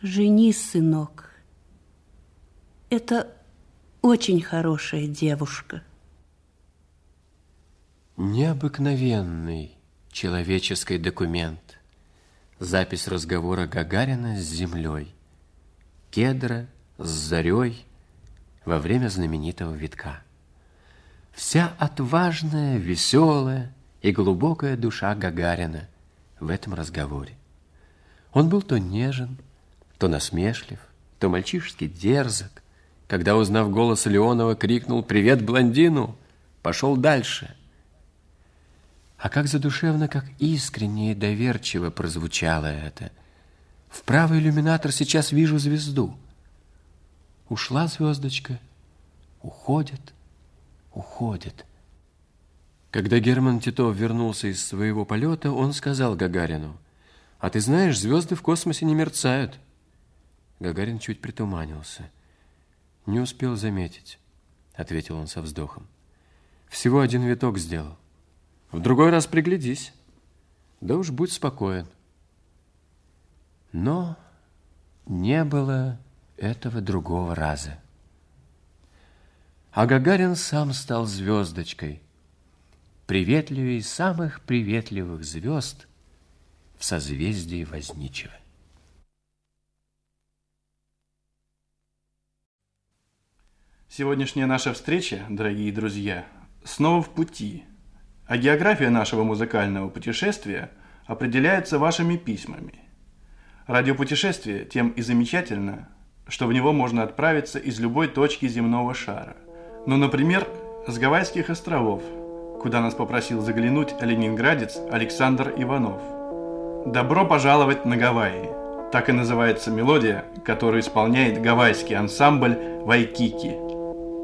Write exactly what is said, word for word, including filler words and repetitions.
Женись, сынок. Это очень хорошая девушка. Необыкновенный человеческий документ. Запись разговора Гагарина с землей, Кедра с зарей во время знаменитого витка. Вся отважная, веселая и глубокая душа Гагарина в этом разговоре. Он был то нежен, то насмешлив, то мальчишески дерзок. Когда, узнав голос Леонова, крикнул «Привет блондину!», пошел дальше. А как задушевно, как искренне и доверчиво прозвучало это. В правый иллюминатор сейчас вижу звезду. Ушла звездочка, уходит, уходит. Когда Герман Титов вернулся из своего полета, он сказал Гагарину: «А ты знаешь, звезды в космосе не мерцают». Гагарин чуть притуманился. «Не успел заметить», — ответил он со вздохом. «Всего один виток сделал. В другой раз приглядись. Да уж будь спокоен». Но не было этого другого раза. А Гагарин сам стал звездочкой, приветливей самых приветливых звезд в созвездии Возничего. Сегодняшняя наша встреча, дорогие друзья, снова в пути, а география нашего музыкального путешествия определяется вашими письмами. Радиопутешествие тем и замечательно, что в него можно отправиться из любой точки земного шара. Ну, например, с Гавайских островов, куда нас попросил заглянуть ленинградец Александр Иванов. «Добро пожаловать на Гавайи» – так и называется мелодия, которую исполняет гавайский ансамбль «Вайкики».